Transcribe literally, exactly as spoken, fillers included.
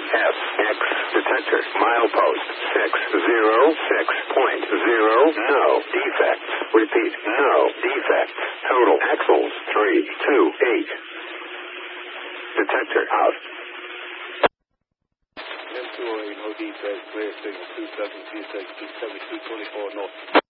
F X detector. Milepost six zero six point zero. No defects. Repeat, no defects. Total axles three two eight. Detector out. M two oh eight, no defects. Clear signal two seven two six two seven two twenty-four north.